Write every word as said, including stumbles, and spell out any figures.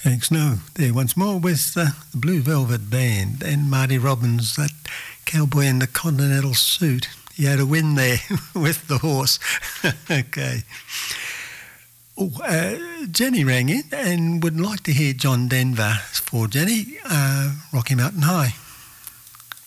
Thanks. No, there once more with uh, the Blue Velvet Band and Marty Robbins, that cowboy in the continental suit. He had a win there with the horse. Okay. Oh, uh, Jenny rang in and would like to hear John Denver for Jenny, uh, Rocky Mountain High.